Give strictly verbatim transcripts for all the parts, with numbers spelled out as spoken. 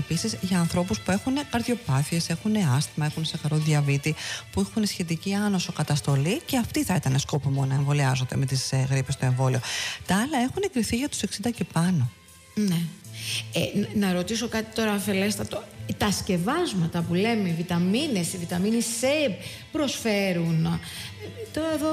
επίσης για ανθρώπους που έχουν καρδιοπάθειες, έχουν άσθημα, έχουν σακαροδιαβήτη, που έχουν σχετική άνοσο καταστολή, και αυτοί θα ήταν σκόπιμο να εμβολιάζονται με τις ε, γρίπες στο εμβόλιο. Τα άλλα έχουν εγκριθεί για τους εξήντα και πάνω. Ναι. Ε, να ρωτήσω κάτι τώρα αφελέστατο. Τα σκευάσματα που λέμε, οι βιταμίνες, η βιταμίνη C προσφέρουν. Τώρα εδώ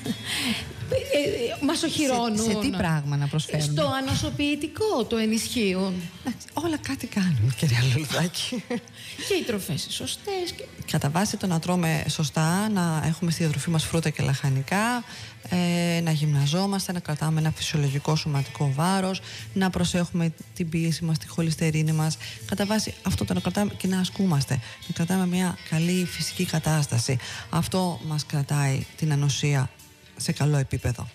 ε, μας οχυρώνουν. Σε, σε τι πράγμα να προσφέρουν? Στο ανοσοποιητικό το ενισχύουν. Όλα κάτι κάνουν, κυρία Λουλουδάκη. Και οι τροφές οι σωστές. Και... Κατά βάση το να τρώμε σωστά, να έχουμε στη διατροφή μας φρούτα και λαχανικά, ε, να γυμναζόμαστε, να κρατάμε ένα φυσιολογικό σωματικό βάρος, να προσέχουμε την πίεση μας, τη χολυστερίνη μας. Κατά βάση αυτό το να κρατάμε και να ασκούμαστε, να κρατάμε μια καλή φυσική κατάσταση. Αυτό μας κρατάει την ανοσία σε καλό επίπεδο.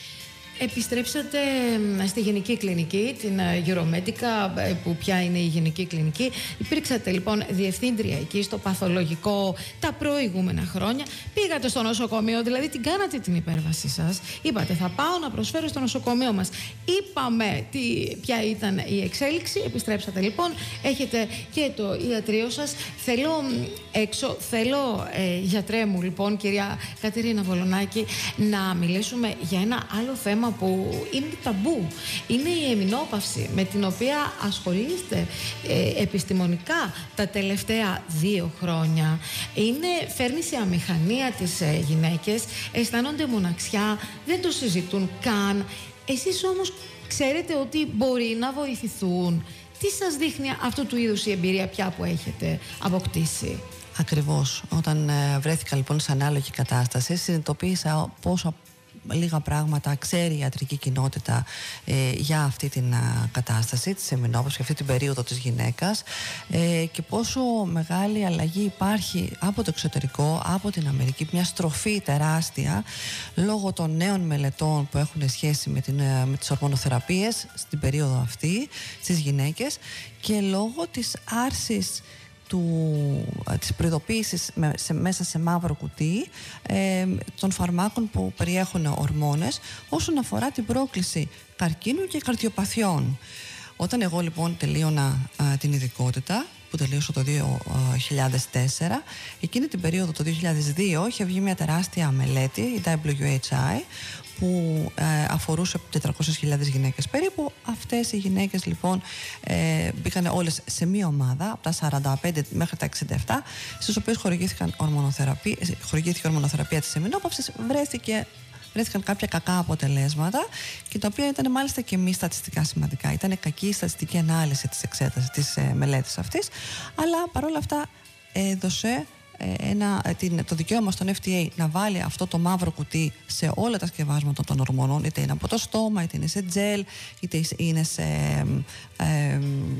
Επιστρέψατε στη Γενική Κλινική, την Euromedica, που πια είναι η Γενική Κλινική. Υπήρξατε λοιπόν διευθύντρια εκεί στο παθολογικό τα προηγούμενα χρόνια. Πήγατε στο νοσοκομείο, δηλαδή την κάνατε την υπέρβαση σας. Είπατε, θα πάω να προσφέρω στο νοσοκομείο μας. Είπαμε τι, ποια ήταν η εξέλιξη. Επιστρέψατε λοιπόν, έχετε και το ιατρείο σας. Θέλω έξω, θέλω ε, γιατρέ μου λοιπόν, κυρία Κατερίνα Βολονάκη, να μιλήσουμε για ένα άλλο θέμα που είναι ταμπού. Είναι η εμεινόπαυση, με την οποία ασχολείστε ε, επιστημονικά τα τελευταία δύο χρόνια. Είναι, φέρνει σε αμηχανία τις ε, γυναίκες, αισθάνονται μοναξιά, δεν το συζητούν καν. Εσείς όμως ξέρετε ότι μπορεί να βοηθηθούν. Τι σας δείχνει αυτού του είδους η εμπειρία πια που έχετε αποκτήσει? Ακριβώς. Όταν ε, βρέθηκα λοιπόν σε ανάλογη κατάσταση, συνειδητοποίησα πόσο λίγα πράγματα ξέρει η ιατρική κοινότητα ε, για αυτή την α, κατάσταση της εμεινόπαυσης και αυτή την περίοδο της γυναίκας, ε, και πόσο μεγάλη αλλαγή υπάρχει από το εξωτερικό, από την Αμερική, μια στροφή τεράστια λόγω των νέων μελετών που έχουν σχέση με, την, με τις ορμονοθεραπείες στην περίοδο αυτή στις γυναίκες, και λόγω της άρσης Του, της προειδοποίησης με, σε, μέσα σε μαύρο κουτί ε, των φαρμάκων που περιέχουν ορμόνες όσον αφορά την πρόκληση καρκίνου και καρδιοπαθειών. Όταν εγώ λοιπόν τελείωνα α, την ειδικότητα, που τελείωσα το δύο χιλιάδες τέσσερα, εκείνη την περίοδο το δύο χιλιάδες δύο είχε βγει μια τεράστια μελέτη, η ντάμπλιου έιτς άι, που ε, αφορούσε τετρακόσιες χιλιάδες γυναίκες περίπου. Αυτές οι γυναίκες λοιπόν ε, μπήκαν όλες σε μία ομάδα από τα σαράντα πέντε μέχρι τα εξήντα επτά, στις οποίες χορηγήθηκαν ορμονοθεραπεία, χορηγήθηκε ορμονοθεραπεία της εμεινόπαυσης. Βρέθηκε Βρέθηκαν κάποια κακά αποτελέσματα, και τα οποία ήταν μάλιστα και μη στατιστικά σημαντικά. Ήταν κακή η στατιστική ανάλυση της εξέτασης, της ε, μελέτης αυτής, αλλά παρόλα αυτά έδωσε Ένα, την, το δικαίωμα στον εφ ντι έι να βάλει αυτό το μαύρο κουτί σε όλα τα σκευάσματα των ορμονών, είτε είναι από το στόμα, είτε είναι σε τζέλ, είτε είναι σε, ε,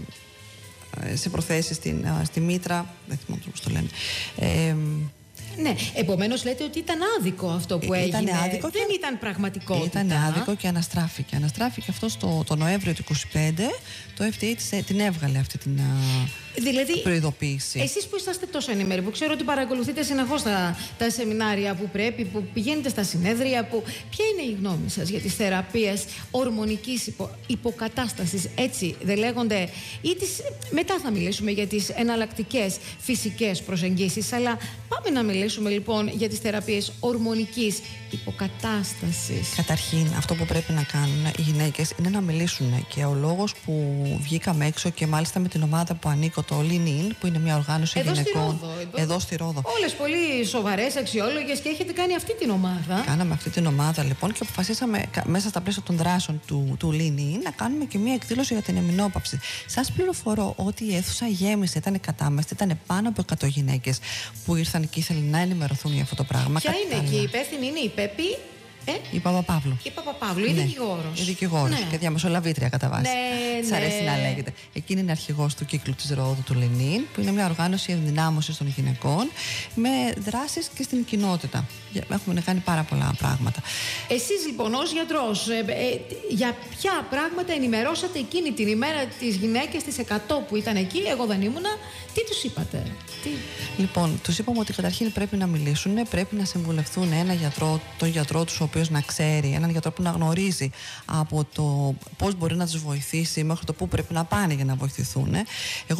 ε, σε προθέσεις στην, στη μήτρα, δεν θυμάμαι πώς το λένε. Ε, Ναι, επομένως λέτε ότι ήταν άδικο αυτό που έγινε. Ήταν άδικο, δεν και... ήταν πραγματικότητα. Ήταν άδικο και αναστράφηκε. Αναστράφηκε αυτό στο, το Νοέμβριο του είκοσι πέντε. Το εφ ντι έι την έβγαλε αυτή την δηλαδή, προειδοποίηση. Εσείς που είσαστε τόσο ενημέροι, που ξέρω ότι παρακολουθείτε συνεχώς τα, τα σεμινάρια που πρέπει, που πηγαίνετε στα συνέδρια, που... ποια είναι η γνώμη σας για τις θεραπείες ορμονικής υπο, υποκατάστασης, έτσι δεν λέγονται, ή τις, μετά θα μιλήσουμε για τις εναλλακτικές φυσικές προσεγγίσεις, αλλά πάμε να μιλήσουμε λοιπόν για τις θεραπείες ορμονικής υποκατάστασης. Καταρχήν, αυτό που πρέπει να κάνουν οι γυναίκες είναι να μιλήσουν, και ο λόγος που βγήκαμε έξω, και μάλιστα με την ομάδα που ανήκω, το Lean In, που είναι μια οργάνωση εδώ γυναικών. Στη Ρόδο, εδώ στη Ρόδο. Όλες πολύ σοβαρές, αξιόλογες, και έχετε κάνει αυτή την ομάδα. Κάναμε αυτή την ομάδα λοιπόν, και αποφασίσαμε μέσα στα πλαίσια των δράσεων του, του Lean In να κάνουμε και μια εκδήλωση για την εμεινόπαυση. Σας πληροφορώ ότι η αίθουσα γέμισε, ήταν κατάμεστη, ήταν πάνω από εκατό γυναίκες που ήρθαν και ήθελαν να ενημερωθούν για αυτό το πράγμα. Ποια είναι εκεί, η υπεύθυνη είναι η Πέπη. Ε? Η Παπαπαύλου. Η Παπαπαύλου, είναι ναι. δικηγόρος. Η δικηγόρος, ναι. Και διαμεσολαβήτρια κατά βάση. Ναι, Σ' ναι. αρέσει να λέγεται. Εκείνη είναι αρχηγός του κύκλου της Ρόδου του Lean In, που είναι μια οργάνωση ενδυνάμωσης των γυναικών με δράσεις και στην κοινότητα. Έχουμε κάνει πάρα πολλά πράγματα. Εσείς λοιπόν ως γιατρός, ε, ε, για ποια πράγματα ενημερώσατε εκείνη την ημέρα τις γυναίκες, τις εκατό που ήταν εκεί? Εγώ δεν ήμουνα. Τι τους είπατε? Τι... Λοιπόν, τους είπαμε ότι καταρχήν πρέπει να μιλήσουν, πρέπει να συμβουλευτούν ένα γιατρό, τον γιατρό τους, ο οποίος να ξέρει, έναν γιατρό που να γνωρίζει από το πώς μπορεί να τους βοηθήσει μέχρι το πού πρέπει να πάνε για να βοηθηθούν. Εγώ